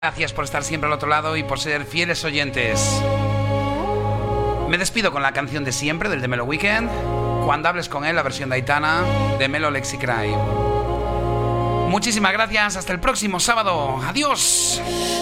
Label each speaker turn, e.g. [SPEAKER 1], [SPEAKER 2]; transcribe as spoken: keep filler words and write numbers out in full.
[SPEAKER 1] Gracias por estar siempre al otro lado y por ser fieles oyentes. Me despido con la canción de siempre del The Mellow Weekend. Cuando hables con él, la versión de Aitana de Mellow Lexicry. Muchísimas gracias. Hasta el próximo sábado. Adiós.